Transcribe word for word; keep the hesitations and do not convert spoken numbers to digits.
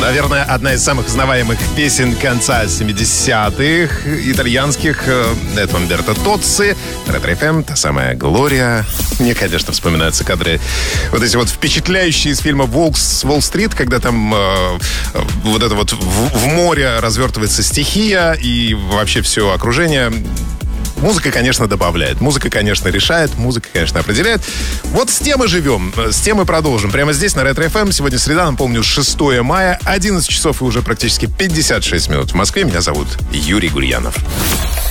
Наверное, одна из самых узнаваемых песен конца семидесятых итальянских. Это Умберто Тоцци, Ретро-эф эм, та самая «Глория». Мне, конечно, вспоминаются кадры вот эти вот впечатляющие из фильма «Волк с Уолл-стрит», когда там э, вот это вот в, в море развертывается стихия и вообще все окружение. Музыка, конечно, добавляет. Музыка, конечно, решает. Музыка, конечно, определяет. Вот с тем и живем. С тем и продолжим. Прямо здесь, на Ретро-эф эм. Сегодня среда, напомню, шестое мая. одиннадцать часов и уже практически пятьдесят шесть минут в Москве. Меня зовут Юрий Гурьянов.